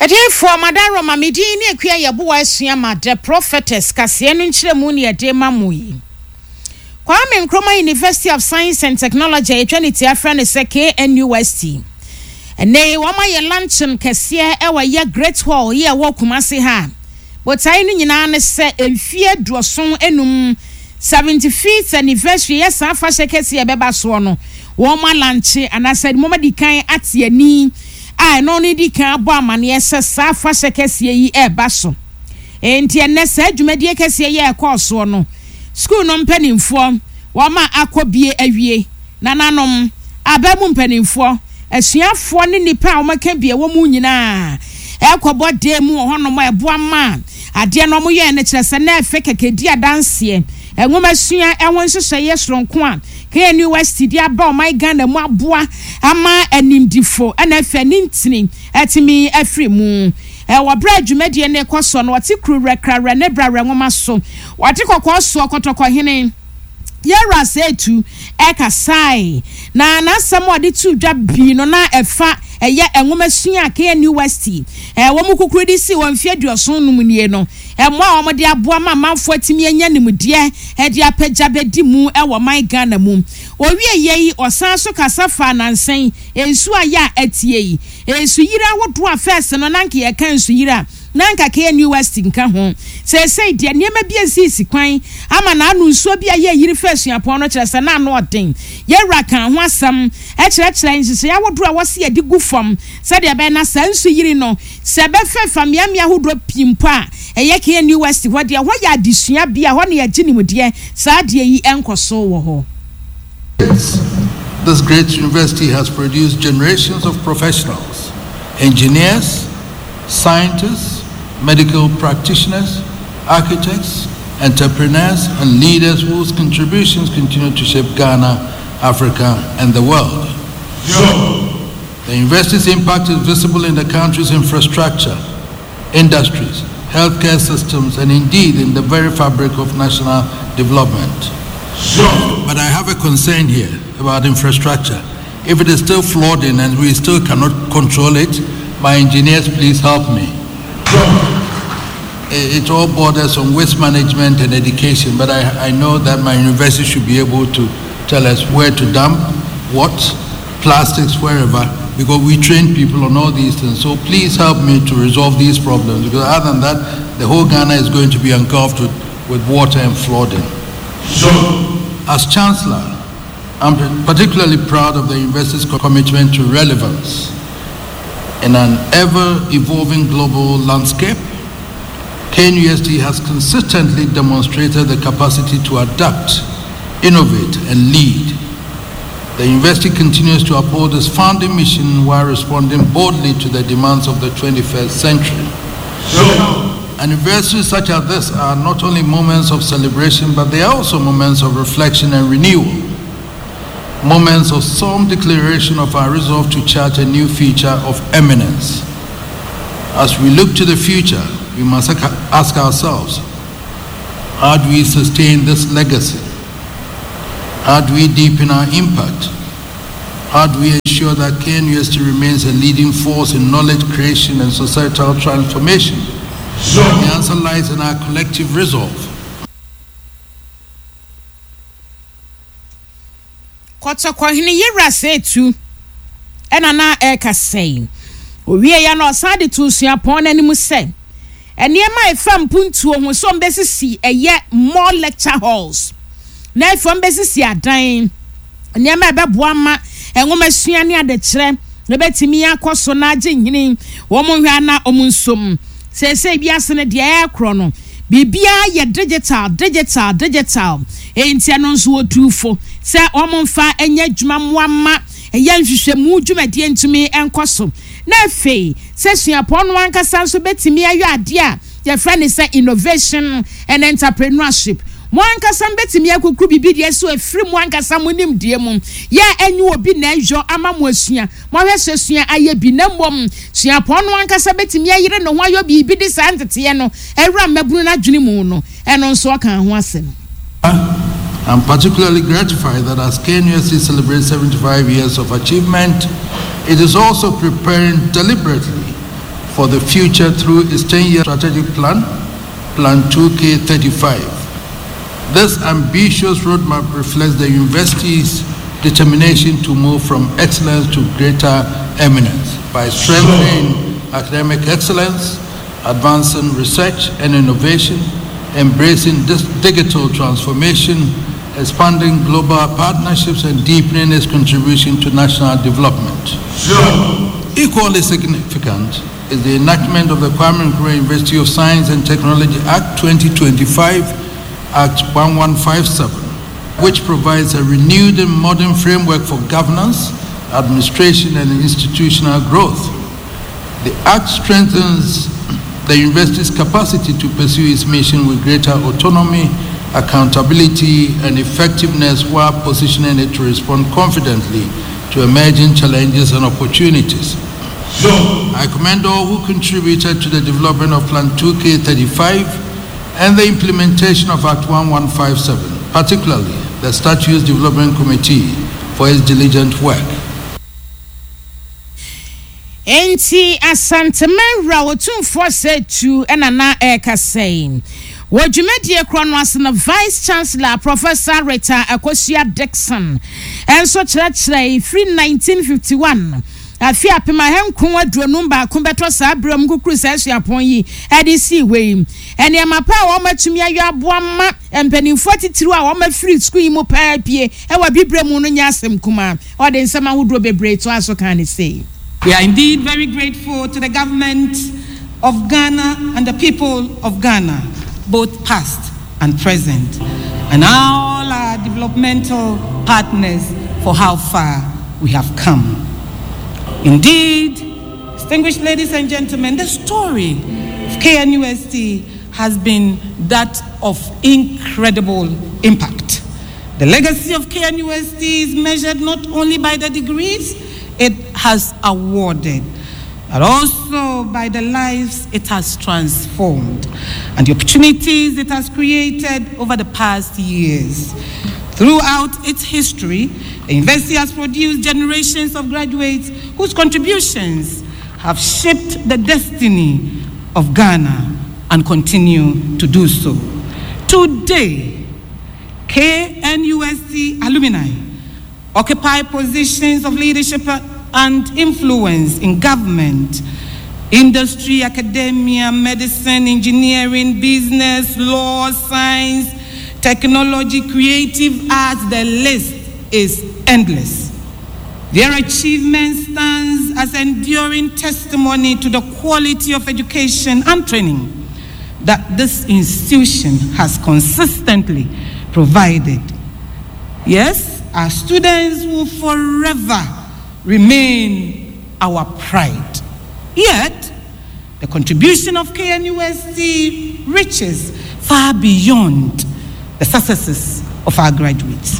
Ade for Madam Roma Medini akua yeboa asuama the prophetess kase no nkyeremu ne ade mamoyi. Kwame Nkrumah University of Science and Technology etwaniti afra ne se KNUST. Ene wama ye luncheon kase ewa ye Great Hall ye wo Kumasi ha. Botai no nyina ne se elfie duoson enum 75th anniversary yes afa shekese ye beba so no. Woma lunch anasa moma dikan atiani no ni di kan abo amane ese safa sekese yi eba so enti enne sa adwumadi kese ye ekọso no school no mpanimfo wo ma akobie awie nananom abamu mpanimfo asuafo ne nipa wo maka bie wo mu nyina ekobo de mu honom ebo ama ade no mo ye ne kyerese na efe kekedi adanse enwoma sua enwon hyehyɛ ye soronko a KNUST dia ba my Ghana mu aboa ama animdifo ana afa nintini etimi afri mu wa bra dwumadi ne koso no wate kru rekra ne bra nwoma so wate kokoso kotoko hene yara setu ekasai na nasam ode tu dwa bi no na efa eye enwoma sua KNUST wo mu kukuru di si won fie duoson num nie no mo a wo de aboa ma manfo atimi anya nimdie e de apagya bedi mu e wo my Ghana mu owie yi osan so kasafa nansen ensu aya atie yi ensu yira wodo afes no nanka ye kan ensu yira nanka KNUST nka ho sei de niema bi asisi kwan ama na anu nsuo bi aye yiri fesu apon no kyerese na no oden ye raka ho asam e kyerɛ nsese ya wodo a wose ye digu fam se de be na sansu yiri no se be fefa miamia hodo pimpo a eye KNUST ho de ho ya adesua bia ho ne ye ginimde saa de yi enkoso wo ho. This great university has produced generations of professionals, engineers, scientists, medical practitioners, architects, entrepreneurs, and leaders whose contributions continue to shape Ghana, Africa, and the world. The university's impact is visible in the country's infrastructure, industries, healthcare systems, and indeed in the very fabric of national development. But I have a concern here about infrastructure. If it is still flawed and we still cannot control it, my engineers, please help me. It all borders on waste management and education, but I know that my university should be able to tell us where to dump what, plastics, wherever, because we train people on all these things. So please help me to resolve these problems, because other than that, the whole Ghana is going to be engulfed with water and flooding. As Chancellor, I'm particularly proud of the university's commitment to relevance. In an ever-evolving global landscape, KNUST has consistently demonstrated the capacity to adapt, innovate, and lead. The university continues to uphold its founding mission while responding boldly to the demands of the 21st century. Anniversaries such as this are not only moments of celebration, but they are also moments of reflection and renewal. Moments of solemn declaration of our resolve to chart a new future of eminence. As we look to the future, we must ask ourselves, how do we sustain this legacy? How do we deepen our impact? How do we ensure that KNUST remains a leading force in knowledge creation and societal transformation? The answer lies in our collective resolve. Kotoko hini yira setu ena na eka sei owie ya no sade tu suapon animu sei eniema efam puntuo ho so mbesisi eye more lecture halls na efam besisi adan eniema ebeboa ma enwoma suane ade kire na betimi akoso na age hini wo mo hwa na omunsom sese biase ne de ekro no bibia ye digital enti anonso wotufo se omomfa enya dwuma moama eya nhwehwemu dwumadi entumi enkoso na fe se suapon no ankasa so betimi ayo ade a ye friend say innovation and entrepreneurship mwankasa mbetimi akukru bibidi eso efiri mwankasa monim die mum ye enyu obi na enjo ama moasua mohwesesua aye bi na mbom suapon mwankasa betimi ayire no ho ayo bibidi santete no ewra mabunu na dwene mu no eno nso kan ho asem. I'm particularly gratified that as KNUST celebrates 75 years of achievement, it is also preparing deliberately for the future through its 10-year strategic plan, Plan 2K35. This ambitious roadmap reflects the university's determination to move from excellence to greater eminence by strengthening academic excellence, advancing research and innovation, embracing digital transformation, expanding global partnerships, and deepening its contribution to national development. Equally significant is the enactment of the Kwame Nkrumah University of Science and Technology Act 2025, Act 1157, which provides a renewed and modern framework for governance, administration, and institutional growth. The Act strengthens the university's capacity to pursue its mission with greater autonomy, accountability, and effectiveness, while positioning it to respond confidently to emerging challenges and opportunities. I commend all who contributed to the development of Plan 2K35 and the implementation of Act 1157, particularly the Statues Development Committee, for its diligent work. Enti asantemera wotumfo setu enana ekasei wodwumadie krono asena Vice Chancellor Professor Rita Akosua Dixon enso kyerɛkyerɛ free 1951 afi apema henkron aduonum ba kombeto sa abram kukuru sa asuapon yi edisi wei ene amapa wo matumi ayo aboama empanimfo titiru a wo ma free school yi mu pa pie e wa bibremu no nya asem kuma o de nsema hodro bebre to aso kan say. We are indeed very grateful to the government of Ghana and the people of Ghana, both past and present, and all our developmental partners for how far we have come. Indeed, distinguished ladies and gentlemen, the story of KNUST has been that of incredible impact. The legacy of KNUST is measured not only by the degrees it has awarded, but also by the lives it has transformed and the opportunities it has created over the past years. Throughout its history, the university has produced generations of graduates whose contributions have shaped the destiny of Ghana and continue to do so. Today, KNUST alumni occupy positions of leadership and influence in government, industry, academia, medicine, engineering, business, law, science, technology, creative arts. The list is endless. Their achievement stands as enduring testimony to the quality of education and training that this institution has consistently provided. Yes, our students will forever remain our pride. Yet, the contribution of KNUST reaches far beyond the successes of our graduates.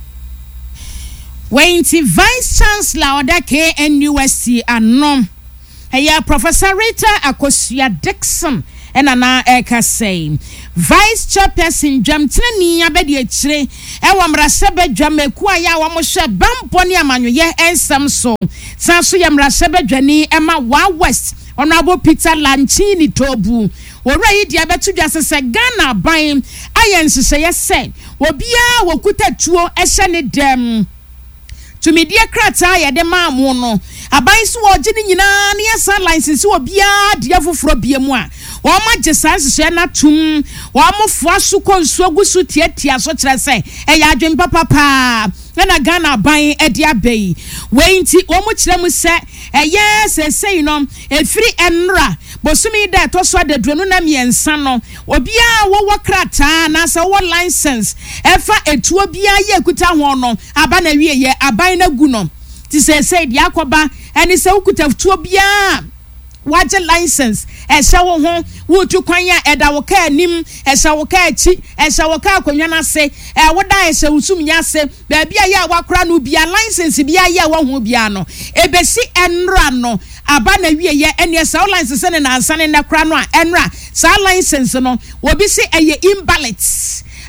When the Vice Chancellor of the KNUST anom, Professor Rita Akosua Dixon, and ana eka say Vice Chairperson Jamtini abedi echire e wa mrasebe dwameku aya wa mo hwe bamponi amanyoye ensam so sanso ya mrasebe dwani ema wa West Honorable Peter Lanchini Tobu wora yi dia betu dwasese Ghana ban ayense ye obia wokuta tuo ehye ne dem tumidia krata ya de maamu no aban so ogini nyina ne asa license obia dia foforo biemu a wo ma jesanse na tum wo mo foa su konsu ogusu tietia so kire se eya adwen papa na Ghana ban edi abai we nti wo mo kire mu se say no efiri enra bosumi da to so adadruno na miensa no obia wo krata na se wo license efa etuo bia ye kuta ho no aba na wie ye aban na gu no ti say dia akoba eni se ukuta tuo bia waje license ehye wo ho wo tu kwan ya eda wo ka anim ehye wo ka achi ehye wo ka akonwa na se wo da ehye usum nya se ba bia ya wakora no bia license bia ya wo ho bia no ebesi enra no aba na wie ye ene sa license ne na ansane na kora no a enra sa license no obi se eye invalid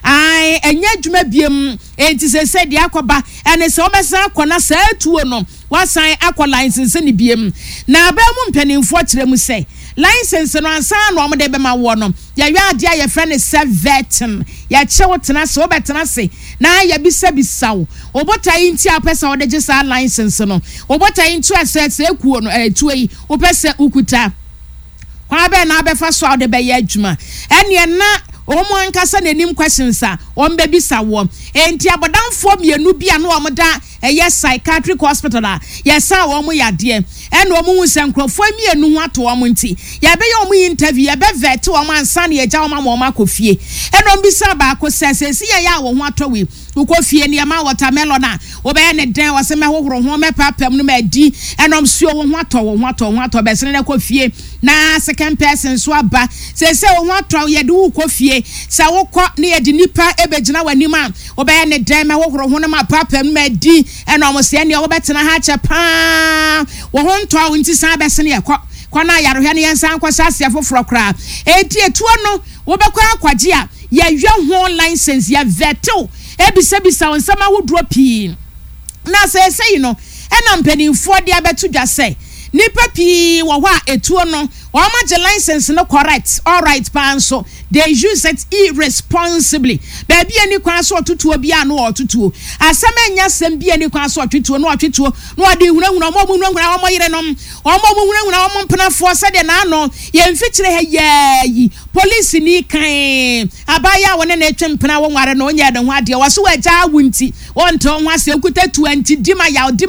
ai enye adwuma biem enti se de akoba ene se obesa akona sa atuo no wasan akọ license ni biem na ba mu mpanimfo kire mu se license no ansa no omde be ma wo no ya wi ade ya friend se vetin ya chewo tena se obetena se na ya bisabisawo obotai nti apesa ode je sa license no obotai ntu ase ekuo no etuei opese ukuta kwa be na abefa so ode be ya adwuma ene na omo ankasa nanim questions a ombe bisawo enti abodamfo mienu bia no omda eye psychiatric hospital a yesa wo mo yade ene omo hu senkrofo mienu ho ato omo nti ya be ye omo interview ya be vet omo ansa na ye ja omo ma akofie ene ombisa ba akosese si ya wo ho ato we ukofie ne ma watermelon a wo be ne den wase me hohoro ho me papam no ma di ene omsuo wo ho ato be sene na kofie na second person so aba sese wo ho ato ye de ukofie sa wokọ ne ye di nipa ebegina wanima wo be ne den me hohoro ho no ma papam ma di ene omse ne wo betena ha che pa wo ho nto a wonti san be sene ye kwana yarohwe ne yensan kwasa ase afoforo kra enti etuo no wo be kwa akwaje a ye hwe ho license ya veto ebisabisa onsama wodro pii na say no ena mpanimfo de abeto dwa say nipa pii wo hwa etuo no wo ma license no correct all right pan so they use it irresponsibly baby ani kwan so otutuo bia no otutuo asama nya sem bia ani kwan so otutuo no de hunahuna mo yire nom hunahuna mo mpenafo se de na ano ye mfikire ha yi police ni kan abaya wona na etwe mpena wo nware no nya de ho ade wo so waja wunti wonto ho ase okuta 20 dima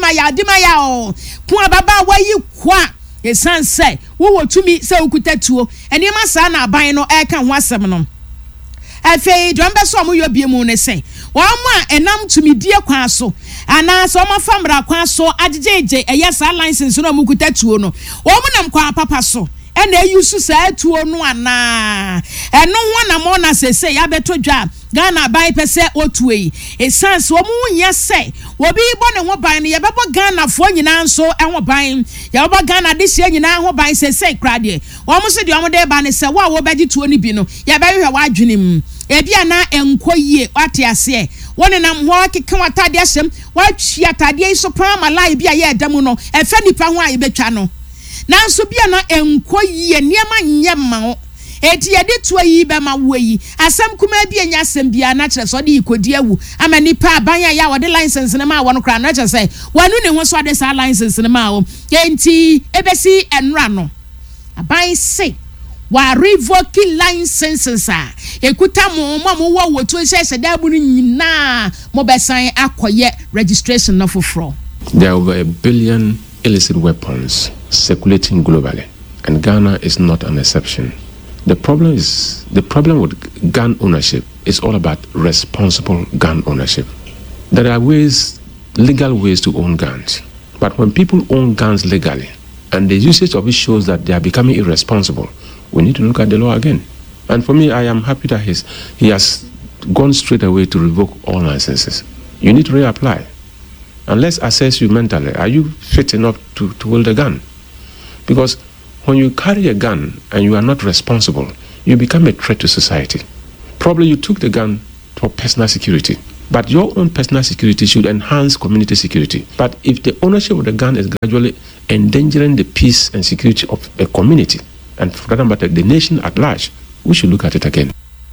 ya o ku ababa wayi kwa esan say wo tumi say okuta tuo eni ma sa na aban no e kan ho asem no afei dombe so mo yobie mu ne say wo ma enam tumi die kwan so ana so mo famra kwan so ajejeje eyesa license no mo okuta tuo no wo mo nam kwa papa so ena yusu sa tuo no ana eno ho na mo na sese ya beto dwa Ghana bai pese otuei essence wo mu nya se wo bi bo ne ho ban ne ye bebo Ghana fo nyina nso ho ban ye bebo Ghana de hye nyina ho ban sese krade wo mu se de wo de ba ne se wo bedi tuo ni bi no ye ba hwe wa adwenem ebia na enkoyie wate ase woni nam ho keke watade ahyem wa twi atade iso pa malai bia ye edam no efa nipa ho aye betwa no nanso bia na enkoyie niema nyema eti yede to yi be ma wo yi asem kuma bia nya asem bia na kire so de ikodi awu ama nipa abanya ya wo de license ne ma wo no kra na kire say wanu ne ho so de sa license ne ma wo enti ebesi enra no aban say wa revoke licenses a ekuta mo wo to hye da bu nyina mo besan akoye registration no foforo. There are over 1 billion illicit weapons circulating globally, and Ghana is not an exception. The problem with gun ownership is all about responsible gun ownership. There are legal ways to own guns, but when people own guns legally and the usage of it shows that they are becoming irresponsible, we need to look at the law again. And for me, I am happy that he has gone straight away to revoke all licenses. You need to reapply. And let's assess you mentally. Are you fit enough to hold a gun? Because when you carry a gun and you are not responsible, you become a threat to society. Probably you took the gun for personal security, but your own personal security should enhance community security. But if the ownership of the gun is gradually endangering the peace and security of a community, and for that matter, the nation at large, we should look at it again.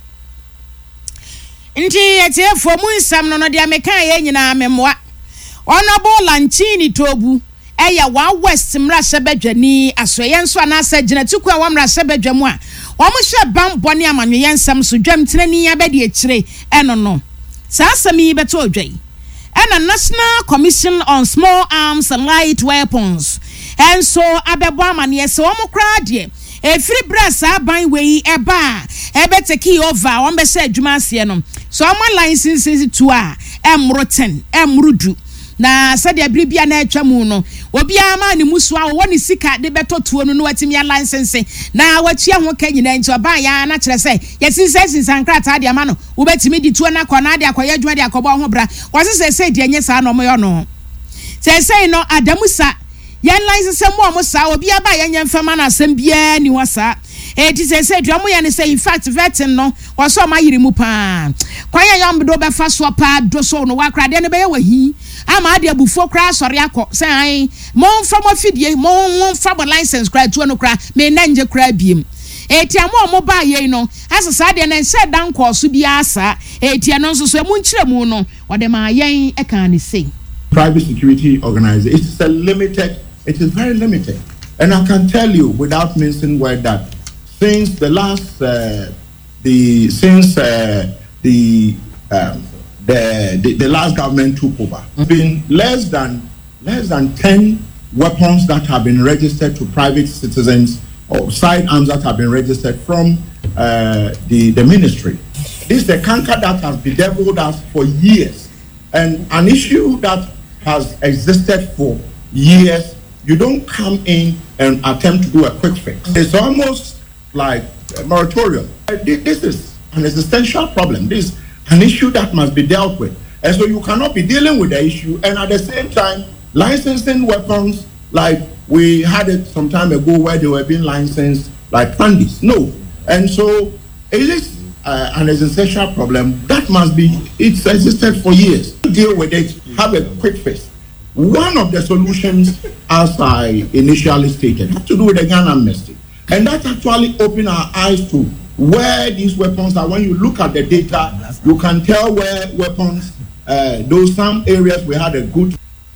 Nti ete fo mu nsam no de ameka ye nyina memwa Honorable Lanchini Tobu eya wa West mra sebedwani asoye nso anasa ginatuku a wa mra sebedwamu a wo mo hwe bambone amanwe nsam so dwam tenani abede akire eno no sa asami beto odwai ena National Commission on Small Arms and Light Weapons enso abebo amane se wo mo kra de efiri brasa aban wei eba ebeteki over wo be se adwuma ase no so mo license to a emro 10 emrudu na sadia bribia na atwamu no obi ama ne musu a wo ne sika de beto tuo no watimi ya license na watua ho ka nyina nti oba ya na kire se yesinse sankrata de ama no wo betimi di tuo na kona de akoya adwuma de akobo ho bra wase se de enye sa no mo yo no se no adamusa yan license mo sa obi aba ya nyemfama na asem bia ni wasa it is a said Yamu say in fact vetin no was so my yirimupa kwanya yam do be fa so pa do so no wakra de ne be wa hi ama de bufo kra sori akọ say mon fa mo fidie mon fa bo license kra tu no kra me na nje kra biem etiamo mo ba ye no asesa de na se dan ko so bi asa etia no so so mu nkire mu no wode ma yen e kan ni say private security organization it is very limited, and I can tell you without mincing word that since the last the last government took over, been less than 10 weapons that have been registered to private citizens or sidearms that have been registered from the ministry. This is the canker that has bedeviled us for years, and an issue that has existed for years. You don't come in and attempt to do a quick fix. It's almost like a moratorium. This is an existential problem. This is an issue that must be dealt with. And so you cannot be dealing with the issue and at the same time licensing weapons like we had it some time ago where they were being licensed like candies. No. And so it is an existential problem that must be, it's existed for years. Deal with it, have a quick fix. One of the solutions, as I initially stated, has to do with the gun amnesty. And that actually opened our eyes to where these weapons are. When you look at the data, you can tell where weapons, those some areas we had a good.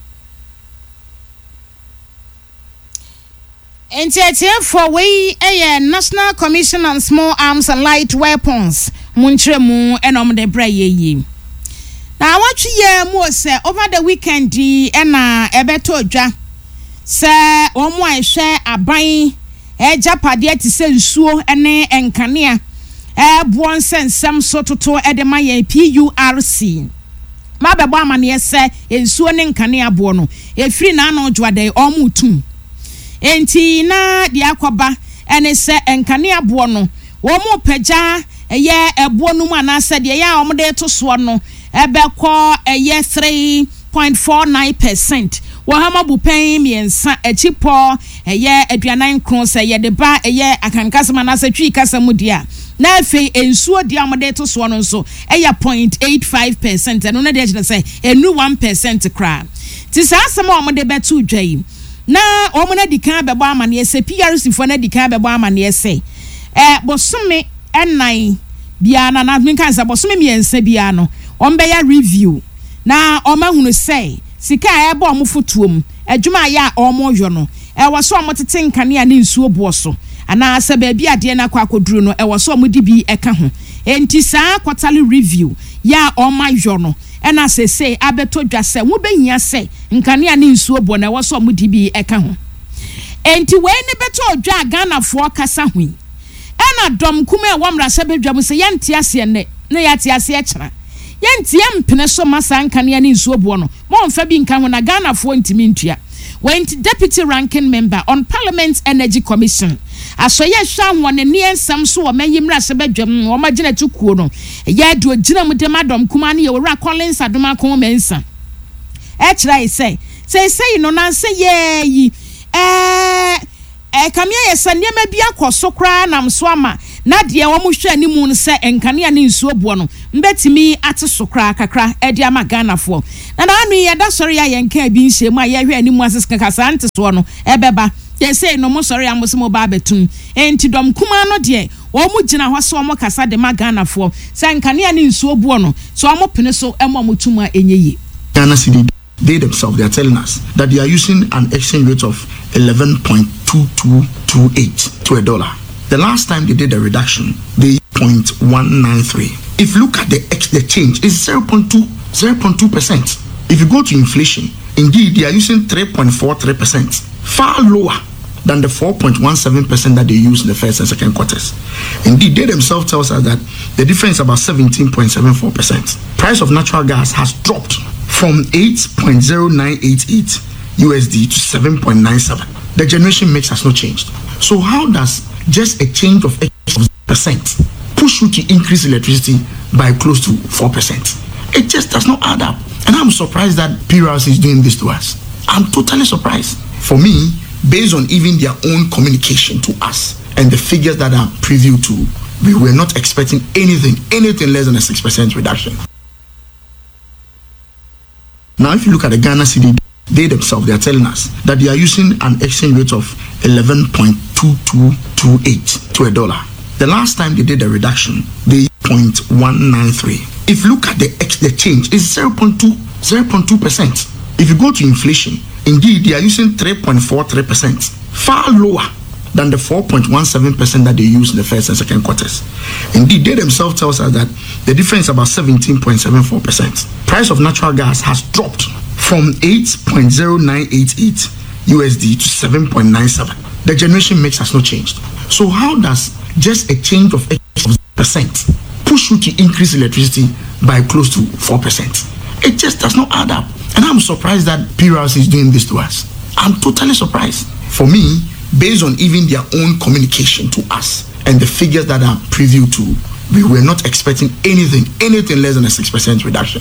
And for we a National Commission on Small Arms and Light Weapons, Munchemu and de Braye. Now, what you more say over the weekend, and Ebeto Ja, say, one share a buying a Japadia to sell so and Kania, one sense some sort of Edemaya PURC. Maba Baman, yes, say, in Suaning Kania Bono, a free nano Jwade or Mutum. Enti na di akwaba ene se enkane abo no wo mo pagya eye ebo no mu anase de ya o mo de to so no ebekọ eye 3.49% wo ha mabu pen miensa echipo eye aduanan kron se ye de ba eye akankasema na se twi kasam dia na afi ensuo dia mo de to so no nso eye 0.85% eno na de agye se enu 1% kra ti sa asema o mo de betu dwai na omuna dikan bebo amane ese PRC fo na dikan bebo amane ese bosome ennan bia na menka nsa bosome miensa bia no ombeya review na omahunu sei sika ebo omofotuom adwuma ya omoyo no ewoso omotete nkane ne nsuo boso ana asa ba bia de na kwakoduru no ewoso omodi bi eka ho enti saa quarterly review ya omayo no ena se abeto dwase wo behia se nkane ne nsuo bo na ewoso omodi bi eka ho enti we ne beto odwa Ghana fo kasa hu ena dom kuma e womra se bedwam se yente ase ne yate ase e kira yente empene so masa nkane ne nsuo bo no mo mfa bi nka ho na Ghana fo ntimi ntua went deputy ranking member on Parliament Energy Commission asoye hwa won ne ensam so o mayimra se bedwam o magina tukuo no ya de ogina mu de madom kuma ne ye wura Collins adoma ko mensa e kira e say no na say ye kamia ye sane ma bia koso kra nam so ama na de wo mo hwa animu no se enkane ne nsuo bo no mbetimi ate so kra kakra e de ama Ghana fo na anu ye da sori ya yenka bi nhye ma ye hwa animu asesika kasa ante so no ebeba ye say no mo sori amose mo ba betum enti dom kuma no de wo mo gina ho so mo kasa de ma Ghana fo se enkane ne nsuo bo no so mo pene so emo mo tuma enyeyi Ghana city. They themselves, they are telling us that they are using an exchange rate of 11.2228 to a dollar. The last time they did a reduction, they 0.193. If you look at the change, it's 0.2%. If you go to inflation, indeed, they are using 3.43%, far lower than the 4.17% that they use in the first and second quarters. Indeed, they themselves tell us that the difference is about 17.74%. Price of natural gas has dropped from 8.0988 USD to 7.97. The generation mix has not changed. So how does just a change of percent push you to increase electricity by close to 4%? It just does not add up. And I'm surprised that PRC is doing this to us. I'm totally surprised. For me, based on even their own communication to us, and the figures that are previewed to, we were not expecting anything less than a 6% reduction. Now, if you look at the Ghana cedi, they themselves, they are telling us that they are using an exchange rate of 11.2228 to a dollar. The last time they did a reduction, they 0.193. If you look at the change, it's 0.2%. If you go to inflation, indeed, they are using 3.43%, far lower than the 4.17% that they use in the first and second quarters. Indeed, they themselves tell us that the difference is about 17.74%. Price of natural gas has dropped from 8.0988 USD to 7.97. The generation mix has not changed. So how does just a change of 8% push you to increase electricity by close to 4%? It just does not add up. And I'm surprised that PRC is doing this to us. I'm totally surprised. For me, based on even their own communication to us and the figures that are previewed to, we were not expecting anything less than a 6% reduction.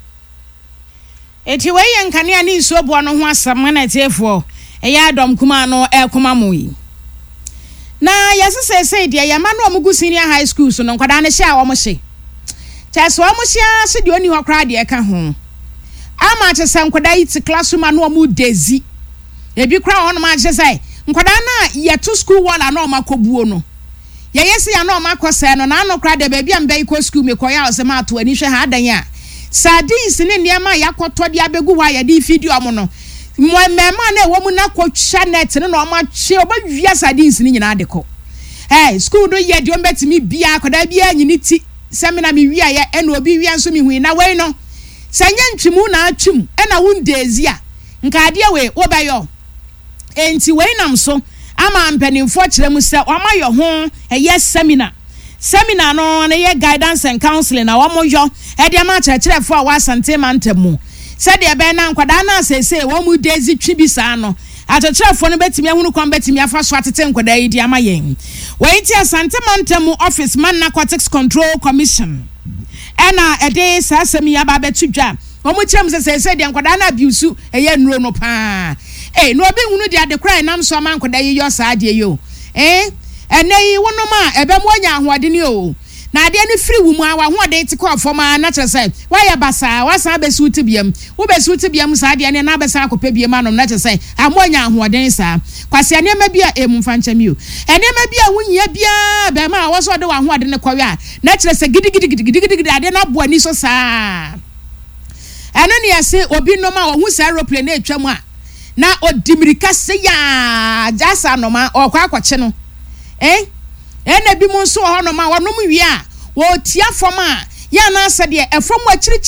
Eti we yankania ni so bo no ho asam na tiefo eya dom kuma no ekoma moyi na yesese de ya ma no omugu senior high school so no nkwada ne hia wo mo hye cheso wo mo hia se de oni ho kra de eka ho ama chese nkwada iti classroom na omu dezi ebi kra ho no ma chese nkwada na yeto school wala na o makobuo no yeyese ya na o makose no na no kra de ba bia mbe iko school me koya o se ma to ani hwe ha adan ya sardines ne niema yakoto de abegu wa ya de video mo no mema na ewo mu na kwotwa net ne no ma che obawia sardines ne nyina adeko school do ye de o betimi bia akoda bia nyini ti seminar mi wi aye ena obi wi anso mi hu na wei no sanya ntwimu na atwum ena wundezi a nka ade we wo bayo enti wei nam so ama mpanimfo kire mu se o ma yo ho eye seminar no na ye guidance and counseling na wo mo yo e de ma kyerɛkyerɛfo a wasante mantamu se de be na nkwada na asese wo mu dezi twibi saa no akyerɛkyerɛfo no betimi ahunu kwan betimi afa so atete nkwada yi di ama yen wei ti asante mantamu office man narcotics control commission ena ede saa semi aba betudwa wo mu kyerem se de nkwada na abuse eye nuro no pa no obi hunu de ade krai nam so man nkwada yi yo saa de yo enei wonoma ebe mo anya ahoade ni o na ade ni free wu mu awa hoade ti ko afoma na kyerese waya basa wasa besu tibiam wo besu tibiam saa de ne na besa akopɛ biam anom na kyerese amo anya ahoade saa kwase ane ma bia emfa nkyami o ene ma bia wunyia bia be ma wo so de wa ahoade ne kɔwe a na kyerese gidigidi ade na bo ani so saa ene ne yase obi noma wo hu saa aeroplane na etwam a na odimirika se ya jasa noma okwa akɔkye no ena bi mo nso ho no ma wonom wi a wo tia fom a ya na ase de efom wa chiri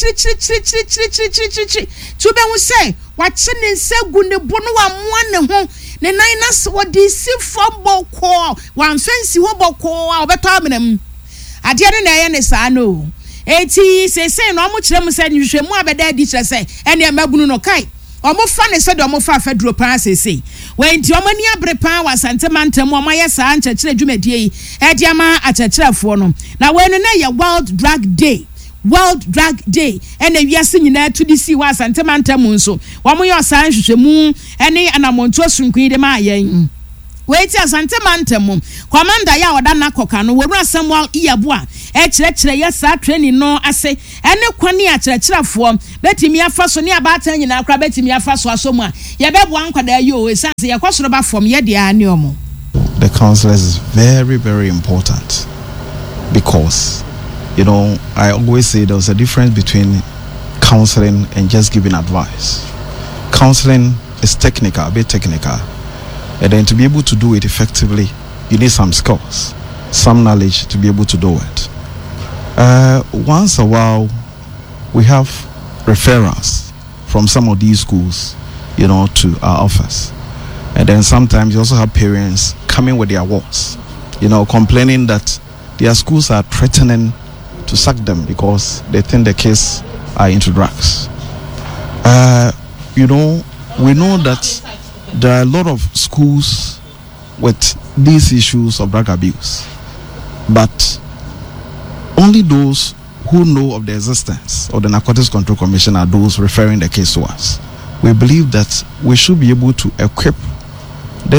tu be hu se wa chi ne nsegu ne bo no wa moa ne ho ne nan na se wo di si fom boko wa mfansi ho boko a obeto amenam ade ne na ye ne saa no eti se no mo kire mo se nhwehwemu abeda di kire se ene amagunu no kai omo fa ne se de omo fa fedro pa sese wenti omo ni abrepa wa santemantam omo ya sa nchekire dwumadie yi edi ama achekirefo no na we no na ye world drug day ene wiase nyina to disi wa santemantam nso omo yo sa nhwehwemu ene anamonto sunkuyi de ma yen weti asantemantam commander ya oda na koka no wonu Samuel Iyabo a kyerɛkyerɛ ya sa training no ase ene kwani a kyerɛkyerɛfo betimi afa so ne abata nyina akra betimi afa so asomu a ye bebo ankwada yi o esanse ye kwasoro ba fom ye de ani omo. The counselors is very, very important because I always say there's a difference between counseling and just giving advice. Counseling is technical, a bit technical. And then to be able to do it effectively, you need some skills, some knowledge to be able to do it. Once a while, we have referrals from some of these schools, to our office. And then sometimes you also have parents coming with their words, complaining that their schools are threatening to sack them because they think the kids are into drugs. We know that there are a lot of schools with these issues of drug abuse, but only those who know of the existence of the Narcotics Control Commission are those referring the case to us. We believe that we should be able to equip these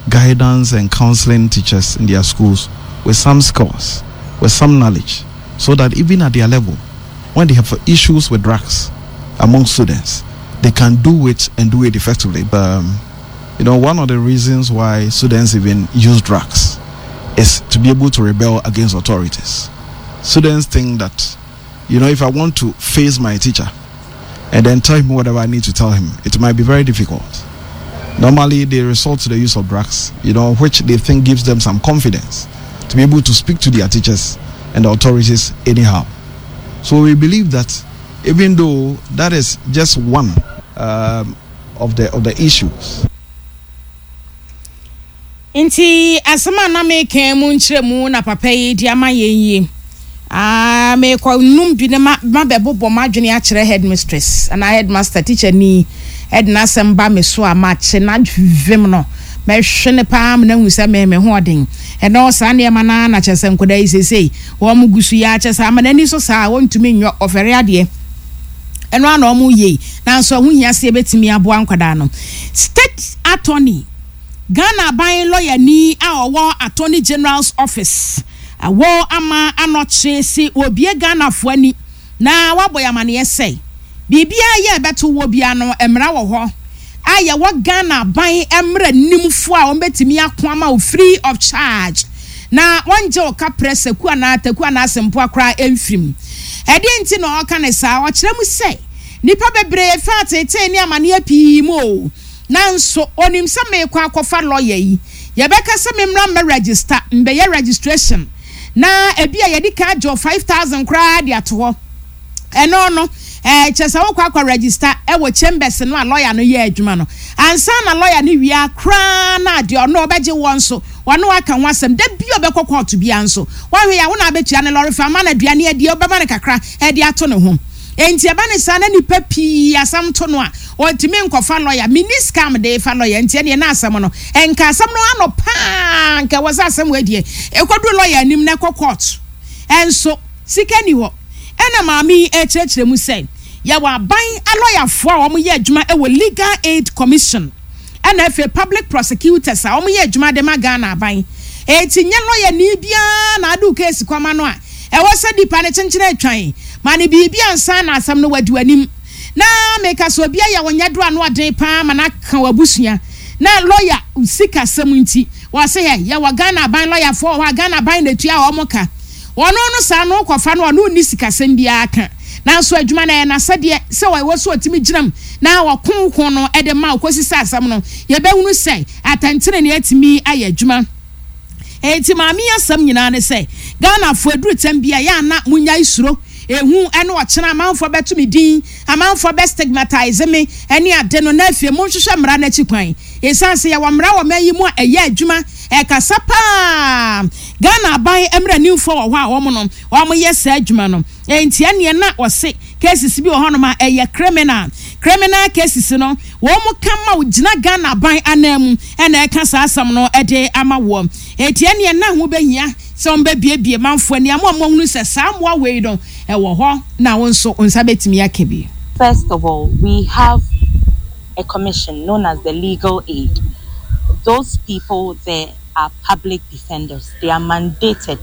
guidance and counseling teachers in their schools with some skills, with some knowledge, so that even at their level, when they have issues with drugs among students, they can do it and do it effectively. One of the reasons why students even use drugs is to be able to rebel against authorities. Students think that, if I want to face my teacher and then tell him whatever I need to tell him, it might be very difficult. Normally, they resort to the use of drugs, which they think gives them some confidence to be able to speak to their teachers and the authorities anyhow. So we believe that even though that is just one of the issues. Inti asama na meke mu nkyeremu na papa yi di ama yenyi. Me kwa numbi ne mabebo madwene a kyerɛ headmistress and headmaster teacher ni edna samba me so amache na dwem no me hwe ne pa am na hu se me ho odin e no sa ne ma na kyese nkoda yi sesei wo mu gusu ya kyese ama na ni so sa wontumi nyo ofere ade eno ana omu ye na so hu hia se betimi aboa nkwada no state attorney Ghana by lawyer ni a owo attorney general's office awo ama anoche si obie Ghana fo ani na waboyamane yesei bibia ye beto wo bia no emra wo ho aye wo Ghana ban emra nimfo a ombetimi akoama o free of charge na wonje o ka press ku ana asempo akra emfrim ede nti no oka ne sa o kyerem sei nipa bebre fa tete ni amane api mo nanso onim se me kwa akofa lawyer yi ye beka se me mra me register mbe ye registration na ebia ye di ka jo 5,000 kra dia to eno no chesa wo kwa register wo chambers no a lawyer no ye adwuma no ansa na lawyer no wia kra na de ono obeje won so wano aka ho asem da bi obekọ court bia nso wahwe ya wo na abetua ne lorry fa ma na duane ade obema ne kakra ade ato ne ho enti eba ne sa na nipa pi asam to no a ontimi nkofa lawyer mini scam de fa lawyer enti ne na asam no enka asam no ano pa nka wasa asam wadie ekodu lawyer nim na court enso sikani ho ena maami echechire mu say ya wa ban lawyer fo a omo ye adwuma e wo legal aid commission ena fe public prosecutors a omo ye adwuma de magana ban etinye lawyer ni bia na adu case kwama no a e wo se dipa ne chenchire atwan mani bibia nsa na asam no wadu anim na meka so bia ya wonya do ano aden pa mana ka wabusua na lawyer usika semunti wa se ya wa Ghana ban lawyer fo wa Ghana ban na tua omo ka wono no sa no kwafa no no ni sika sem bia aka na so adwuma na na sade se wo so otimi ginam na wa konkon no ede ma okosi sa asam no ye behunu sei atantene ne atimi aye adwuma enti maami asam nyina ne sei Ghana fo aduru tem bia ya na munya isuro ehu ene ochena amanfo betumi din amanfo be stigmatize me ene ade no na afie mo hwehwe mra na chikwan esanse ya wamra wa mayi mu eye adwuma kasapa Ghana ban emra nimfo wo ho a wo mo no wo mo yes adwuma no enti ene na ose cases bi wo ho no ma eye criminal cases no wo mo kama wo gina Ghana ban anamu ene eka sa asam no ede ama wo enti ene na ho behia so mbe biebie manfo ani amo hunu se samwa we don e wo ho na won so onsa betimi akebi. First of all, we have a commission known as the Legal Aid. Those people, they are public defenders. They are mandated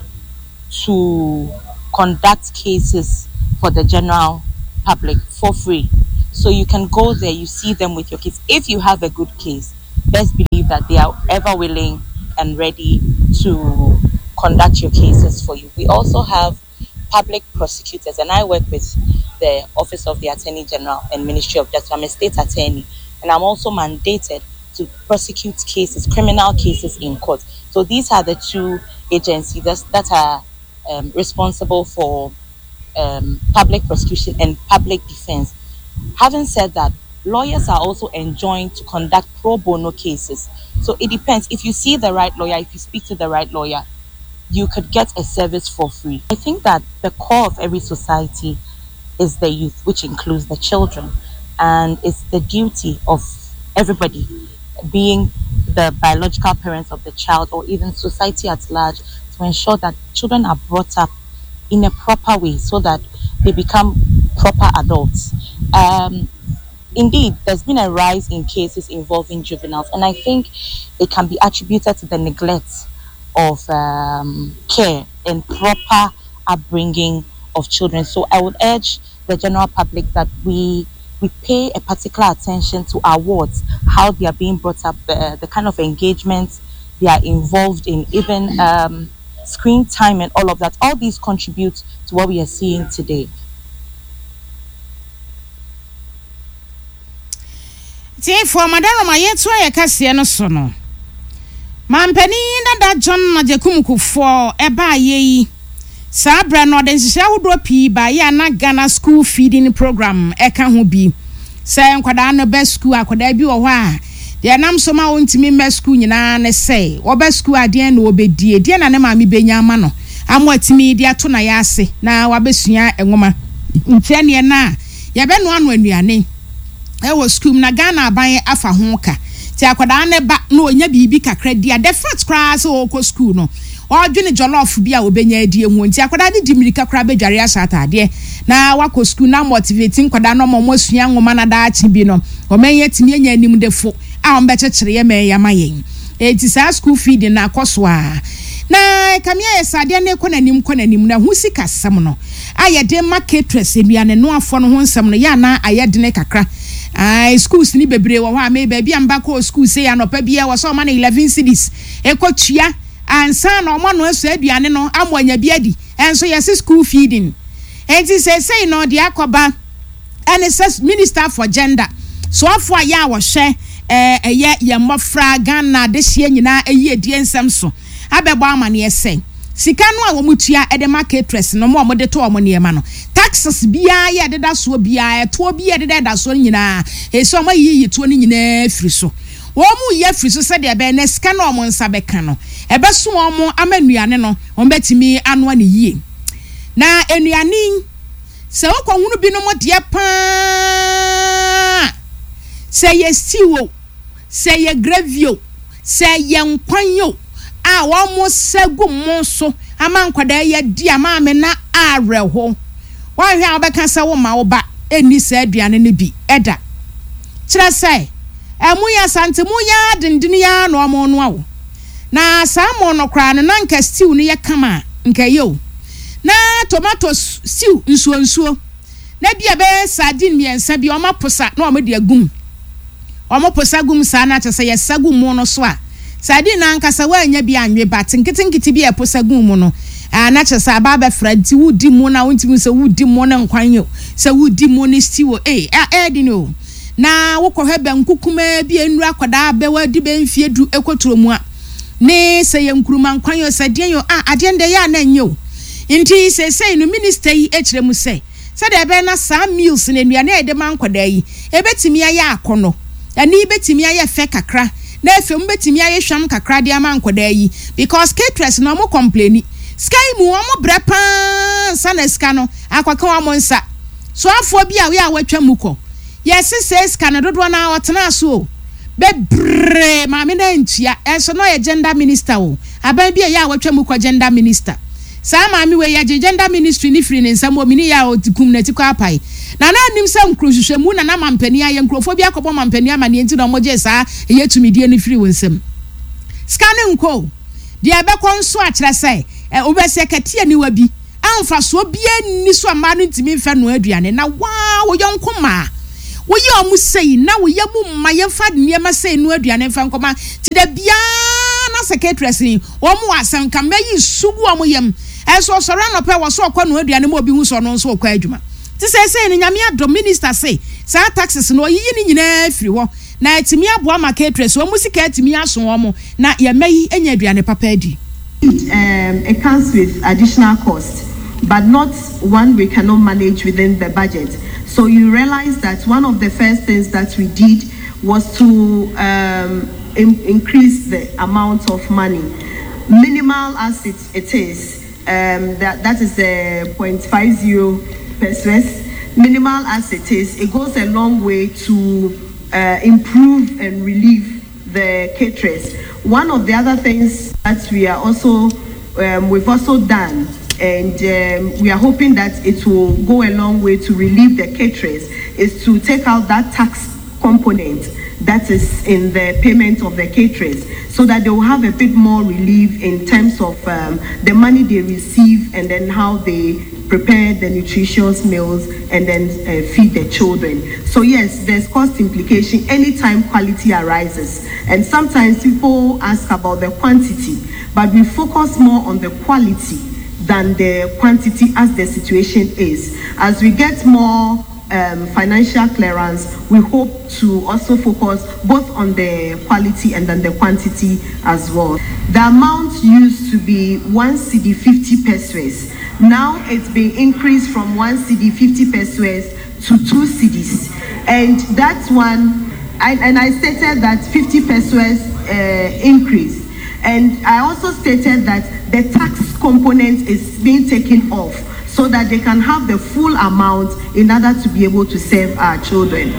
to conduct cases for the general public for free. So you can go there, you see them with your case. If you have a good case, best believe that they are ever willing and ready to conduct your cases for you. We also have public prosecutors, and I work with the Office of the Attorney General and Ministry of Justice. I'm a state attorney, and I'm also mandated to prosecute cases, criminal cases in court. So these are the two agencies that are responsible for public prosecution and public defense. Having said that, lawyers are also enjoined to conduct pro bono cases. So it depends. If you see the right lawyer, if you speak to the right lawyer, you could get a service for free. I think that the core of every society is the youth, which includes the children. And it's the duty of everybody, being the biological parents of the child or even society at large, to ensure that children are brought up in a proper way so that they become proper adults. indeed, there's been a rise in cases involving juveniles, and I think it can be attributed to the neglect of care and proper upbringing of children. So I would urge the general public that we pay a particular attention to our wards, how they are being brought up, the kind of engagement they are involved in, even screen time and all of that. All these contribute to what we are seeing today. For Madam, my yet why I can see no sono. Mampeni that John Majakumuku for eba ye. Sabra no den sisi ahodo pii ba ya na Ghana school feeding program eka ho bi. Say nkwada no be school akwada bi wo ho a. De nam so ma wontimi me school nyina ne say. Wo be school ade na obedie. De na ne ma me benya ama no. Amo atimi de ato na ya ase na wabesua enwoma. Ntiane na ya be no anu anuane. Ewo school na Ghana aban afa ho ka ti akwada ne ba na onya bibi kakra dia the first class o ko school no o dwene jollof bia obenya adie ho ti akwada ne dimirika kra bedware asata ade na wako school na motivating kwada no mo sua nwoma na da achi bi no o menye timi anya anim defo a on be chekere ye me ya mayen ti sa school feeding na akoso a na kamia yesade na ekonanim na hu sika sam no ayede marketress eduane no afo no ho nsam no ya na ayede ne kakra schools ni bebre wo ha me baby amba ko school say anopa bia wo so ma na 11 cities ekotua ansa na omo no asu aduane no amoanya bia di enso yes school feeding enti say no de akoba and minister for gender so afo ya wo hwe ye mofra Ghana de hie nyina eyi edie nsem so abebo amane ese sika no a wo mutua e de marketress no mo de to omo ne ma no taxes bia ye de da so bia to bia de da so nyina e so ma yi to ni nyina firi so wo mu ye firi so se de be na sika no omo nsa be kan no e be so omo amanuane no on betimi anu ani yie na enuane se wo kwa hunu bi no mo de pa se ye stew se ye gravy se ye nkwan yo a wo mo segu mo so ama nkwada ye di ama me na areho wa hwe a obeka se wo ma wo ba eni se aduane ne bi eda kire se emu ya sante mu ya dindini ya no mo no awo na sa mo no kra no na nka stew ne ye kama nka yo na tomato stew nsuo na bia be sardine miensa bi o ma posa na o me de agum o mo posa gum sa na chese ye sagum mo no so a sadi na nkasa wa anya bi anwe bat nkitinkiti bi eposagun mu no na chese ababa fradi wudi mu na wontimu se wudi mu na nkwanyo se wudi mu ni stiwo di no na wokọ hebe nkukuma bi enura akwada be wadi be mfie du ekoturo mu a ne se ye nkuruma nkwanyo se den yo ade nde ya na nyo nti se no minister yi ekire mu se de be na sa meals na nua na ede man kwada yi ebetimi ya akono ani betimi ya fe kakra na efe mbetimi aye hwam kakra de ama nkoda yi because caterers no mo complain sky mu mo brepa sana ska no akwaka wa mo nsa so afo bi a we a watwa muko yes say ska no dodo na otena so bebre ma me na ntia enso no ye gender minister o aban bi a ya watwa muko gender minister sa ma mi we ya gender ministry ni free nsam o mini ya otikum na tikwa apai na nim se nkrohwehwemu na mampani aye nkrofo bi akobo mampani amane enti na moje sa eyetumidie ni free wonsam scanning nko de ebekọ nso a kire se obese katie ni wabi amfa so bia ni so ama no ntimi mfa no aduane na wo yonko ma wo ye omu sei na wo ye mu ma ye fa de ma sei no aduane mfa nkoma ti da bia na secretary wo mu asan ka mayi sugu omu yem enso so ra no pe wo so okọ no aduane mo obi hu so no so okọ adwuma ti say ni nyame adom minister say sa taxes no yiyi ni nyina afiri ho na etimi aboa marketress wo musika etimi aso wo mo na ye mayi enya aduane papa adi. It comes with additional cost, but not one we cannot manage within the budget. So you realize that one of the first things that we did was to increase the amount of money, minimal as it is. That is the 0.50%. Minimal as it is, it goes a long way to improve and relieve the caterers. One of the other things that we are also we've also done, and we are hoping that it will go a long way to relieve the caterers, is to take out that tax component that is in the payment of the caterers, so that they will have a bit more relief in terms of the money they receive and then how they prepare the nutritious meals and then feed the children. So yes, there's cost implication anytime quality arises. And sometimes people ask about the quantity, but we focus more on the quality than the quantity as the situation is. As we get more financial clearance, we hope to also focus both on the quality and then the quantity as well. The amount used to be 1 cedi 50 pesos. Now it's been increased from 1 cedi 50 pesos to 2 cedis. And that's one, I stated that 50 pesos increase. And I also stated that the tax component is being taken off, so that they can have the full amount in order to be able to serve our children.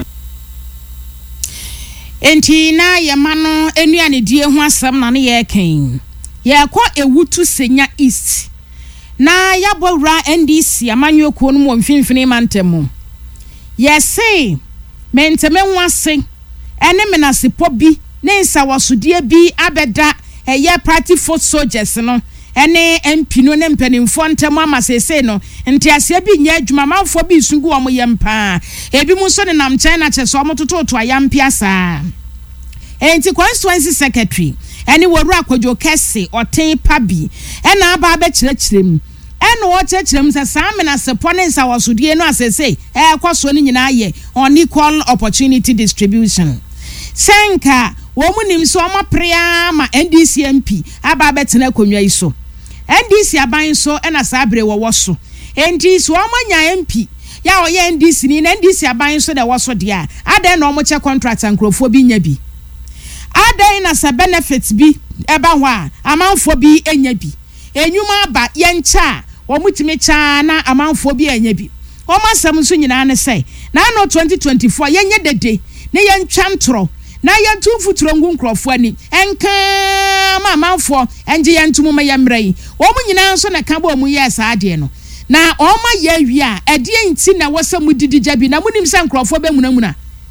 Enti na yemano enuane die ho asem na ne ye kan. Ye kwa ewutu senya east. Na yabowra NDC amanyokuo no mo mfimfini mantemu. Ye say menteme ho ase ene menasipo bi ne nsawosodie bi abeda eye party foot soldiers no. Ene MP no ne mpanimfo ntemu amasese no ntiase bi nya adwuma manfo bi sungu omo yempa ebi mu so ne nam China cheso omo tototo ayampia saa enti constituency secretary ene woru akwadwo kese oten pabi ena aba ba kirekirem ene wo kirekirem se samena sepo ne nsawosodie no asese kwaso ne nyina ye unequal opportunity distribution senka wo munim so omo prea ma NDC MP aba betena konwa iso NDC aban so ena sabre wo so enti so omanya MP ya oye NDC ni NDC aban so de wo so de a adan no mo che contract ankrofo bi nya bi adan na sa benefits bi eba ho a amanfo bi enya bi enyuma ba ye ncha wo mutimi cha na amanfo bi enya bi o masam so nyina ne sei na no 2024 ye nya dede ne ye ntwa ntro na yentu futuro ngu nkrofo ani enka mamanfo enje yentu mu yemrei omu nyina nso na ka bo mu yes ade no na oma ye wi a ede nti na wosamu didija bi na munim se nkrofo be munamuna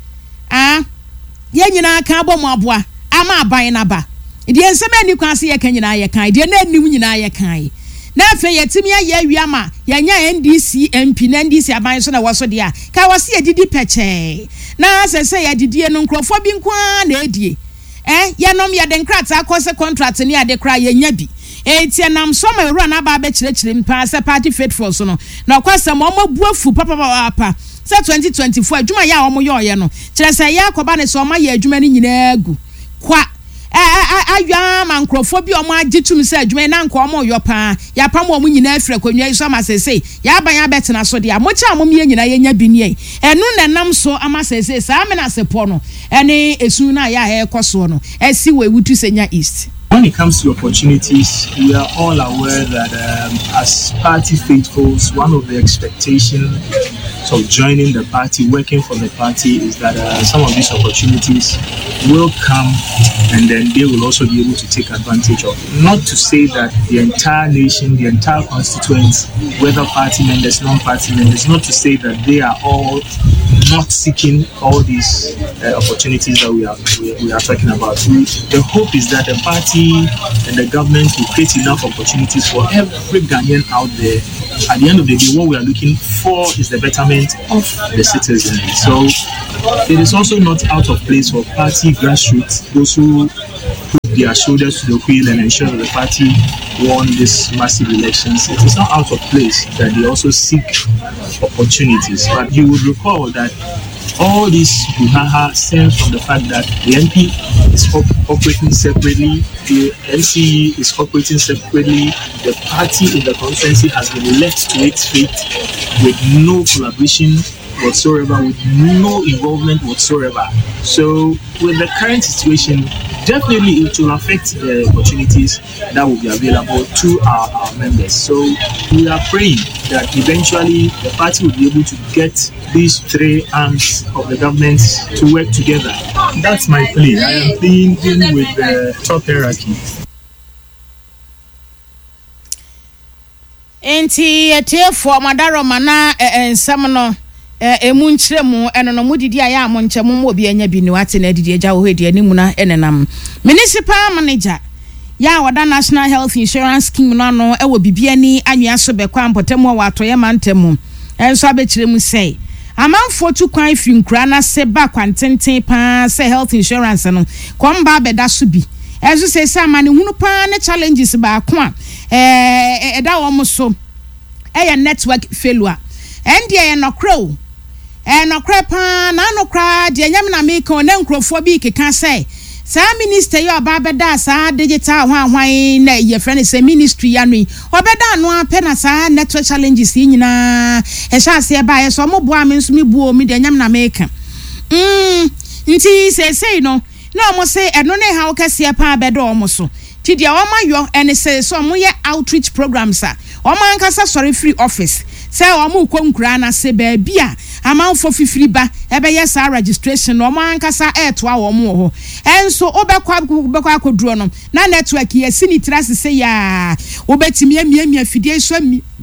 ye nyina ka bo mu aboa ama aban na ba ede ensema ni kwase ye kan nyina ye kan ede na anim nyina ye kan na afa yetimi ye wi ama ye nya NDC MP na NDC aban so na woso de a ka wose ye didi peche na sese ya didie no nkrofo bi nkwa na edie ye nom ya de nkrata akose contract ni ade kra ye nya bi etie nam so ma ru na ba be kirekire mpa se party faithful so no na kwasem o mabuafu papa se 2024 adwuma ya o mo ye no kire se ya akoba ne so o ma ye adwuma ni nyina agu kwa aywa man nkrofo bi o ma agitum se adwuma na nko o mo yo pa ya pam o mo nyina afira konwa iso ma sese ya ban ya betena so de a mo cha mo me nyina ye nya bi ni enu na nam so ama sese sa me na sepo no ene esu na ya ekoso no esi we wutu senya east. When it comes to opportunities, we are all aware that as party faithfuls, one of the expectations of joining the party, working for the party, is that some of these opportunities will come and then they will also be able to take advantage of. Not to say that the entire nation, the entire constituents, whether party members, non-party members, not to say that they are all not seeking all these opportunities that we are talking about. The hope is that the party and the government will create enough opportunities for every Ghanaian out there. At the end of the day, what we are looking for is the betterment of the citizens. So it is also not out of place for party grassroots, those who put their shoulders to the wheel and ensure that the party won these massive elections. It is not out of place that they also seek opportunities. But you would recall that all this buhaha stems from the fact that the MP is operating separately, the MCE is operating separately, the party in the constituency has been left to its fate with no collaboration whatsoever, with no involvement whatsoever. So with the current situation, definitely it will affect the opportunities that will be available to our members. So we are praying that eventually the party will be able to get these three arms of the government to work together. That's my plea. I am pleading with the top hierarchy. Enti etie for madaro mana ensam no emu nkyeremu eno no mudidi aya amonkyemu mo obi anya bi ni wate na didi agya wo hedi animu na enenam municipal manager ya wada national health insurance scheme no no ewo bibia ni anwea so be kwa mpotemu wa atoye mantemu enso abekiremu sei amanfo tu kwan fi nkura na se ba kwantenten pa se health insurance no komba beda so bi enso se se amane hunu pa ne challenges ba ko a eda wo mo so network failure endie nokro nokra pa na nokra de nyam na me kan na nkrofo bi keka say sa minister yo ba beda sa digital hwan na ye friend say ministry ya no obeda no ape na sa network challenges nyina sha se ba ye so mo bo am nso me buo me de nyam na me ka nti say no na mo say eno ne ha okase pa beda o mo so ti dia o ma yo ene say so mo ye outreach programs a o ma nkasa sorry free office say o mo konkura na se ba bia amanfo fifiri ba ebe yes registration no man kasa eto a wo mo ho enso obekwa akoduro no na network ye sini trase se ya obetimi amia fidie so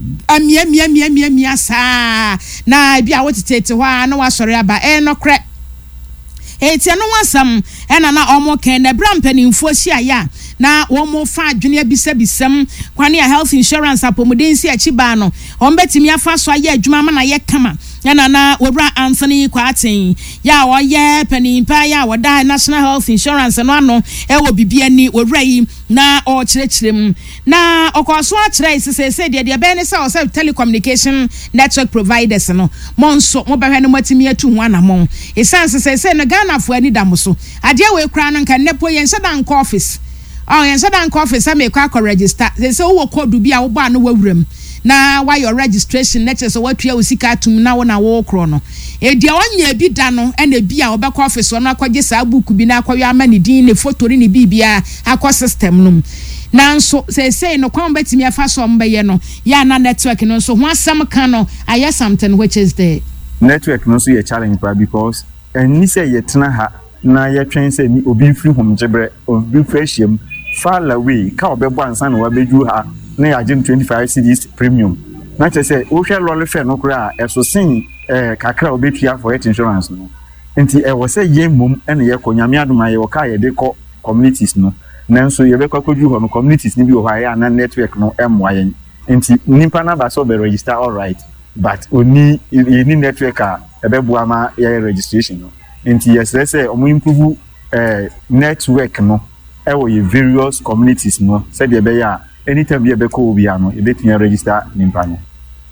amia sa na bia wotete ho na wasore aba enokre etia no wasam ena na omo ken na brampanimfo hia ya na womo fa adwene abisabisam kwane a health insurance apomudensi achiba no ombetimi afa so aye adwuma ma na ye kama yana na wobra Anthony Kwatin ya wo ye panimpa ya woda national health insurance no ano ewo bibia ni wobra yi na o kirekirem na okoso akire sese de be ne sa o telecommunication network providers no monso mo behwe no matimi atu ho anamon esanse sese no Ghana fo ani da mo so ade we kra no nka nepo yen sedan office yen sedan office am ekwa register sese wo code bi a wo ba no wawuram na why your registration net so what you usika atum na wo na wo kro no e dia onya bi da no e na bi a obekọ office no akwaje sa book bi na akwayo amani din ne photo ni bibia akọ system no na nso say no kwan betimi afa so mbeye no ya na network no so ho asam kan no aye something which is the network no so ye challenge because eni say ye tena ha na ye twen say ni obi free home jebre obi freshiem far away ka obebo ansa na wabeju ha na ya jim 25 cedis premium na che say o hwe lole fe no kura eso sin kakra obetua for health insurance no enti e wo say ye mum ene ye konyame adoma ye wo ka ye de ko communities no nanso ye be kwakoju ho no communities ni bi wo ha ya na network no emwa ye enti nimpa na ba so be register all right but oni ni network a ebebo ama ye registration no enti yes say omo improve network no e wo ye various communities no say de be ya anytime you be ko bia no e betia register nimpa no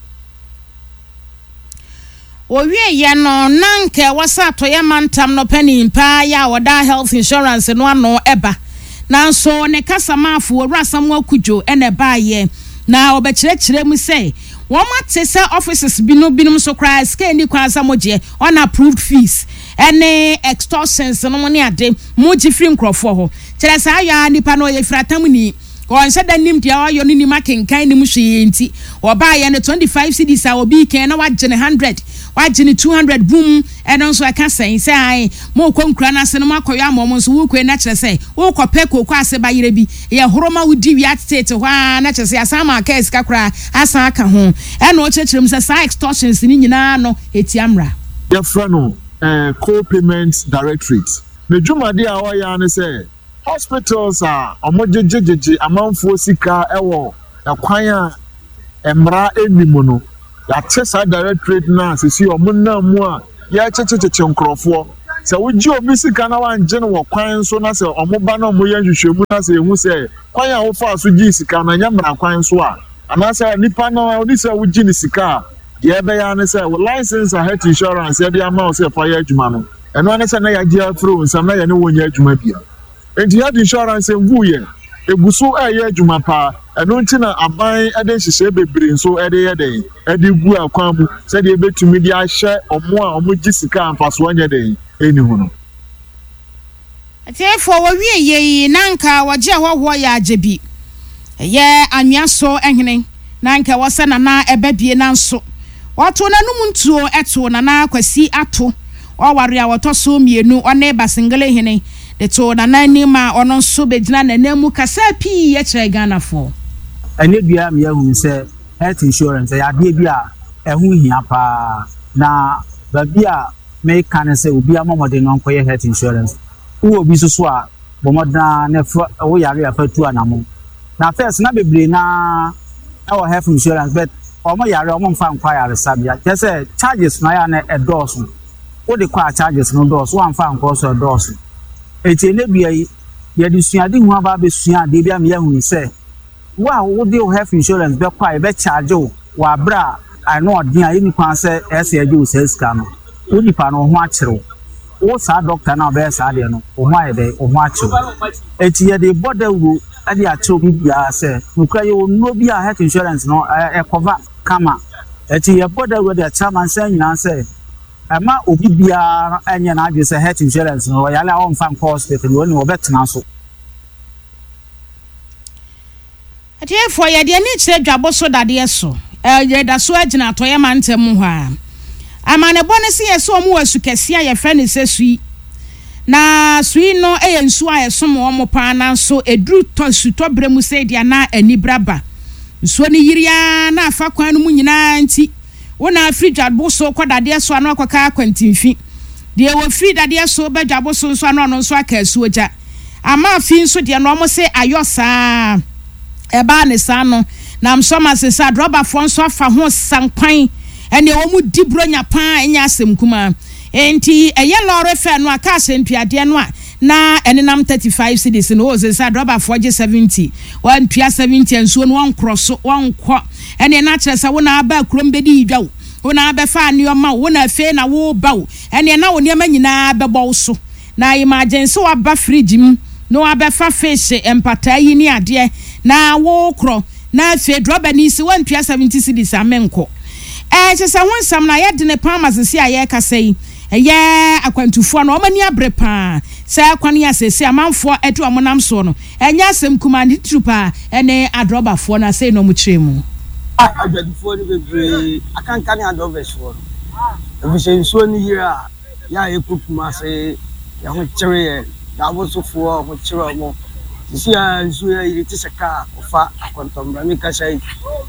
owie ye no nanke wasa to ye mantam no panimpa ya woda health insurance no ano eba nanso ne kasamafo wurasam akudwo ene ba ye na obekirekire mu say won mate say offices binum so cry scale ni kwanza moje unapproved fees ene extortions no money ade moji free nkrofo ho kire sa ya nipa no ye fratam ni on said nim dia ayo ni makenkan nim hwe enti oba ye ne 25 cedis a obi ken na wagene 100 wagene 200 boom eno so aka sen say ai mo kwankura na se no makoyo amom so wo kwe na kire say wo kope kokwa ase ba yire bi ye horoma wudi wi atete hwa na kire say asama aka esika kra asa aka ho eno o chechirem say sa extortions ni nyina no etiamra ya frano co-payment directorate me dwumade a wa ya ne say hospitals are omojejejeje amanfo sika ewo akwan a emra enimu no ya chesa directorate na sisi omuna mu a ya chechecheche nkrofo se woji obi sika na wanje no wo kwan so na se omoba na omo ya hwehwemu na se ehu se kwan a wo fa so ji sika na nyamra kwan so a anasa nipa na oni se woji ni sika ye be ya ne se license a health insurance ya dia ma o se fa ya adwuma no eno ne se na ya gia through nsam na ya ne wonya adwuma bia enti health insurance envuye ebuso eye adwuma pa eno ntina aban ade hihye bebre nso ede gu akwan mu se de betumi di ahye omo a omo gisika amfaso anya den eni hu no therefore we ye nanka waje hoho ya ajebi ye anwaso ehene nanka wasana na ebabie nanso wato nanum ntuo eto na akwasi ato oware a wotoso mienu one basingale hene eto na nanima ono so begina na namu kasa pi ye kire Ghana for ene bia me hu se health insurance ya de bia ehu hia pa na Baby may can say will be a moment in non health insurance. Who will be so swa, Bomoda, never we are for 2 animal. Now, first, not be na our health insurance, but Omo yare omo fan kwaya resabia. Just say charges na ya na endorse. What the kwa charges no endorse, one fan cost endorse. Eti ne bia yi ye di suade hu aba be sua de bia me hu say wa wo de health insurance be kwa be charge o wa bra I know odin a ni kwan say ese aje o sales ka no. Wo di pa no ho akere. Wo sa doctor na be sa de no, o ho ayede o ho akere. Eti ye de border wo ade akere bibia say nukra ye no bia health insurance no e cover kama eti ye border wo de chairman say nyina say ama obi bia anya na adwe say health insurance no yale a on fan hospital wo ni wo betena so ati for ye de ni kire dwabo so dade so ye da so agina to ye mantem ho a ama ne bone se ye so mu wasu kese a ye fe ne sesui na sui no e ye nsu a ye so mo pa na so edru to su to bremu se dia na anibraba nsuo ni yiria na afa kwan no mu nyina nti wona free dwabo so kodade so anu akwaka kwantimfi de wo free dade so be dwabo so nso anu nso aka asuoja ama fi nso de no mo se ayosa eba ne sa no na msoma se sa droba fo nso afa ho sankwan ene wo mu dibronya pa enya asem kuma enti eye lore fe no aka asentpiade no a na enenam 35 cedis no ze sa droba fo je 70 wan pia 70 enso no wan cross wan kwo ene na kire sa wona aba krom bedi idwa wona aba fa ne oma wona fe na wo bawo ene na wo ne ma nyina bebo so na emergency wa ba fridge m no aba fa fish empata yi ni ade na wo kro na fe droba ni si wan pia 70 cedis amenko chesa wonsam na ye de ne pa masese aye kasai eye akwantufo na o mani abre pa sa kwani asese amanfo etu amonam so no enya asem kumandi trupa ene adrobafo na sei no mu kiremu adwadifo ni bebre akanka ni adobefo no ebise so ni yira ya ekukuma se ya ho kire ya bosofo ho kire mo sisi ya nso ya yiri tisaka ofa akontombra mi kasai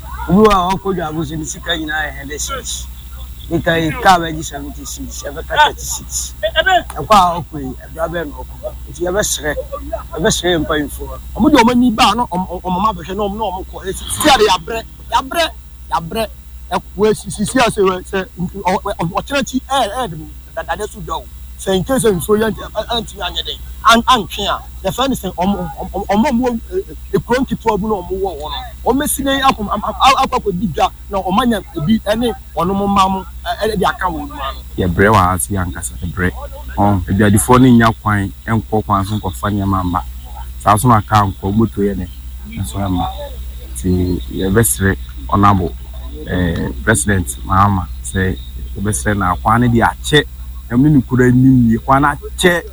uwa okoja abuze ni sika nyina ya hedesis nikai ka ba ji 76 ebe ka 36 akwa okwe abrabe no okwa ti ebe sere mpa info omudi omani ba no omama behwe no omko sisi ya bre ekwe sisi ase se okyerati dade su do say in case so yant anti anyede antwe a the fan say omo ekronki to abu no omo wo no omesine akwa bidwa na omanya ebi ene onomo mam e de aka wo no ye bre wa ase ankasa bre ebi adifo ni nya kwan enko kwan so kofa nya mama sa so na ka nko moto ye ne so ma ti ye besre onabo president mama say besre na kwan di ache emni kura ni kwana che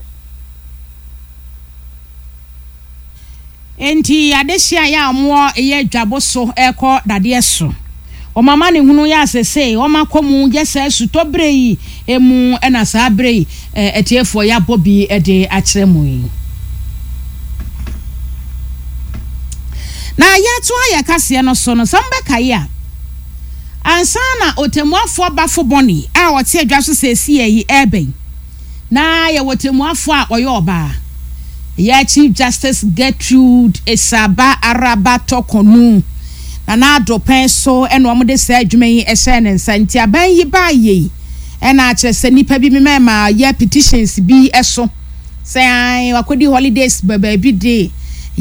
enti adesia ya amwo eye dwabo so eko dade so o mama ne hunu ya asese o makomu jesa su to brei emu ena sa brei etiefo ya bobi ede akremu yi na ya to aya kase no so no samba kaya ansana otemuafo bafo boni a wote adwa so sesi yi eben na ya wotemuafo a oyoba ya Chief Justice Gertrude Esaba Araba Tokonu na adopen so eno omde se adwuma yi ehye ne nsanti aban yi ba yi ena akyerese nipa bi mema ya petitions bi eso say wakodi holidays baba bi dey